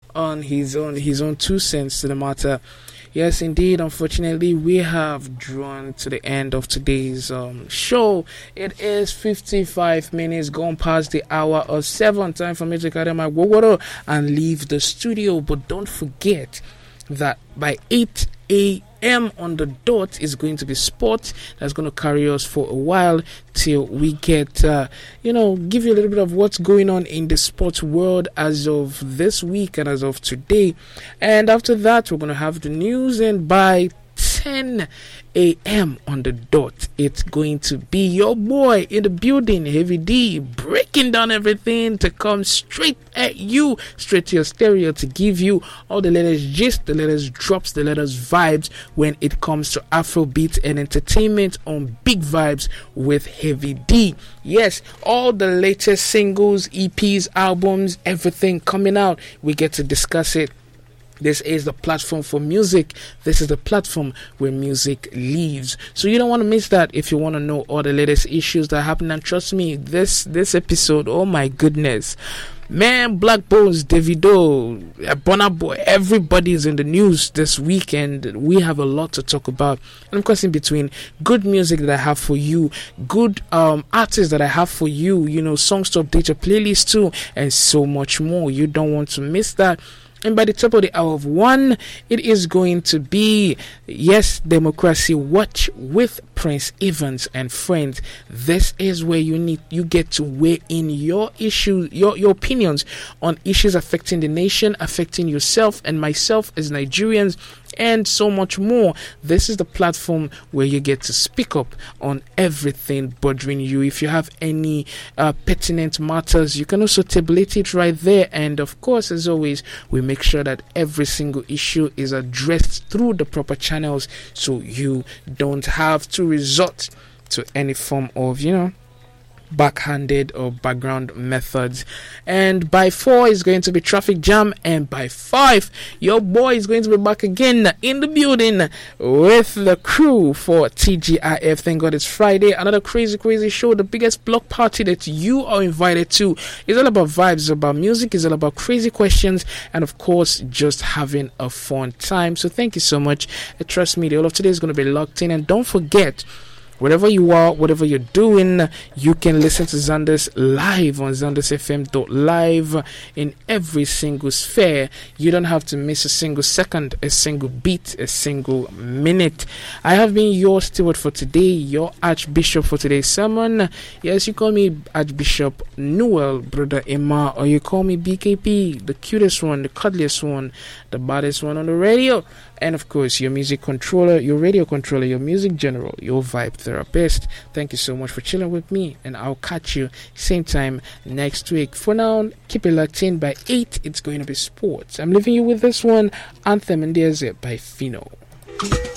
on his own 2 cents to the matter. Yes, indeed. Unfortunately, we have drawn to the end of today's show. It is 55 minutes gone past the hour of 7. Time for me to carry my water and leave the studio. But don't forget that by 8 a.m. on the dot is going to be sport. That's going to carry us for a while till we get, give you a little bit of what's going on in the sports world as of this week and as of today. And after that, we're going to have the news, and by 10 a.m. on the dot, it's going to be your boy in the building, Heavy D, breaking down everything to come straight at you, straight to your stereo, to give you all the latest gist, the latest drops, the latest vibes when it comes to Afrobeat and entertainment on Big Vibes with Heavy D. Yes, all the latest singles, EPs, albums, everything coming out, we get to discuss it. This is the platform for music. This is the platform where music lives. So you don't want to miss that if you want to know all the latest issues that happen. And trust me, this episode, oh my goodness. Man, Black Bones, Davido, Burna Boy, everybody is in the news this weekend. We have a lot to talk about. And of course, in between, good music that I have for you, good artists that I have for you, songs to update your playlist too, and so much more. You don't want to miss that. And by the top of the hour of 1, it is going to be, yes, Democracy Watch with Prince Evans and friends. This is where you get to weigh in your issues, your opinions on issues affecting the nation, affecting yourself and myself as Nigerians, and so much more. This is the platform where you get to speak up on everything bothering you. If you have any pertinent matters, you can also tabulate it right there. And of course, as always, we make sure that every single issue is addressed through the proper channels, so you don't have to resort to any form of, backhanded or background methods. And by 4 is going to be Traffic Jam, and by 5 your boy is going to be back again in the building with the crew for TGIF. Thank God it's Friday. Another crazy show, the biggest block party that you are invited to. It's all about vibes, it's about music, it's all about crazy questions, and of course just having a fun time. So thank you so much. Trust me, the whole of today is going to be locked in. And don't forget, wherever you are, whatever you're doing, you can listen to Xanders live on XandersFM.live in every single sphere. You don't have to miss a single second, a single beat, a single minute. I have been your steward for today, your Archbishop for today's sermon. Yes, you call me Archbishop Noel, Brother Emma, or you call me BKP, the cutest one, the cuddliest one, the baddest one on the radio. And of course, your music controller, your radio controller, your music general, your vibe therapist. Thank you so much for chilling with me, and I'll catch you same time next week. For now, keep it locked in. By 8, it's going to be sports. I'm leaving you with this one, Anthem and There's It by Fino.